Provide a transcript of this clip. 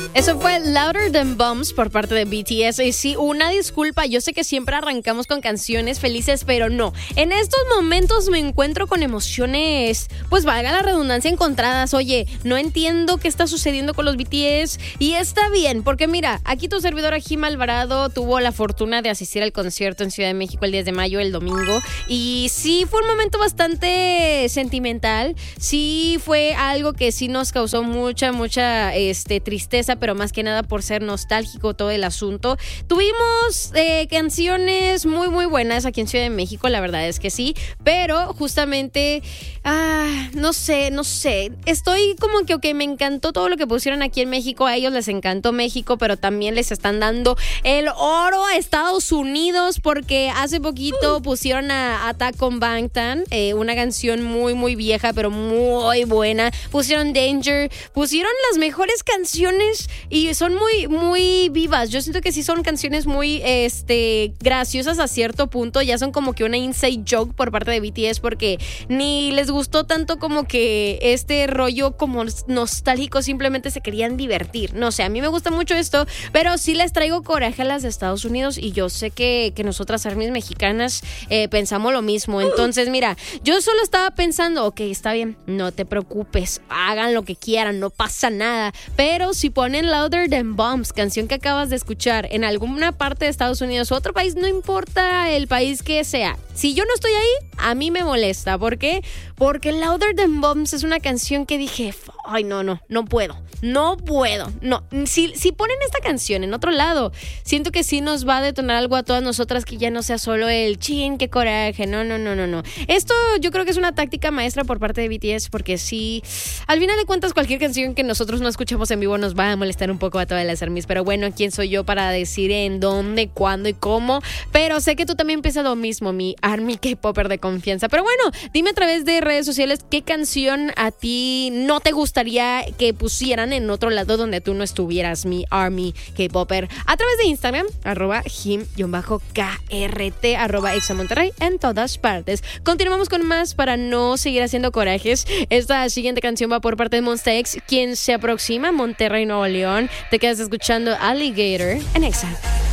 Eso fue Louder Than Bombs por parte de BTS. Y sí, una disculpa, yo sé que siempre arrancamos con canciones felices, pero no. En estos momentos me encuentro con emociones, pues valga la redundancia, encontradas. Oye, no entiendo qué está sucediendo con los BTS y está bien, porque mira, aquí tu servidora Jim Alvarado tuvo la fortuna de asistir al concierto en Ciudad de México el 10 de mayo, el domingo. Y sí, fue un momento bastante sentimental. Sí, fue algo que sí nos causó mucha tristeza, pero más que nada por ser nostálgico todo el asunto. Tuvimos canciones muy buenas aquí en Ciudad de México, la verdad es que sí, pero justamente no sé, estoy como que ok, me encantó todo lo que pusieron aquí en México, a ellos les encantó México, pero también les están dando el oro a Estados Unidos, porque hace poquito pusieron a Attack on Bangtan, una canción muy vieja pero muy buena, pusieron Danger, pusieron las mejores canciones y son muy vivas. Yo siento que sí son canciones muy graciosas a cierto punto. Ya son como que una inside joke por parte de BTS, porque ni les gustó tanto como que este rollo como nostálgico, simplemente se querían divertir. No sé, a mí me gusta mucho esto, pero sí les traigo coraje a las de Estados Unidos y yo sé que nosotras armies mexicanas pensamos lo mismo. Entonces mira, yo solo estaba pensando, ok, está bien, no te preocupes, hagan lo que quieran, no pasa nada, pero si ponen Louder Than Bombs, canción que acabas de escuchar, en alguna parte de Estados Unidos o otro país, no importa el país que sea, si yo no estoy ahí, a mí me molesta. ¿Por qué? Porque Louder Than Bombs es una canción que dije, ay, no puedo. No. Si ponen esta canción en otro lado, siento que sí nos va a detonar algo a todas nosotras, que ya no sea solo el chin, qué coraje. No. Esto yo creo que es una táctica maestra por parte de BTS, porque sí, al final de cuentas, cualquier canción que nosotros no escuchamos en vivo nos va a molestar un poco a todas las armies. Pero bueno, ¿quién soy yo para decir en dónde, cuándo y cómo? Pero sé que tú también piensas lo mismo, mi army K-popper de confianza. Pero bueno, dime a través de redes sociales qué canción a ti no te gustaría que pusieran en otro lado donde tú no estuvieras, mi army K-popper. A través de Instagram, @him_krt, @examonterrey, en todas partes. Continuamos con más para no seguir haciendo corajes. Esta siguiente canción va por parte de Monsta X, quien se aproxima a Monterrey, Nuevo León. Te quedas escuchando Alligator en Exa.